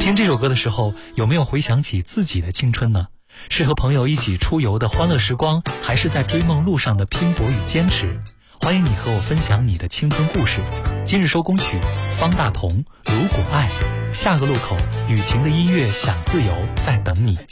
听这首歌的时候，有没有回想起自己的青春呢？是和朋友一起出游的欢乐时光，还是在追梦路上的拼搏与坚持？欢迎你和我分享你的青春故事。今日收工曲，方大同《如果爱》。下个路口，雨晴的音乐想自由，在等你。